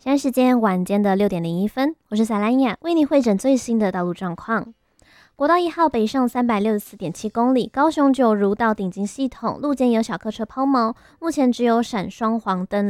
现在时间晚间的6:01，我是萨兰雅，为你汇诊最新的道路状况。国道1号北上364.7公里，高雄九如到顶金系统路肩有小客车抛锚，目前只有闪双黄灯。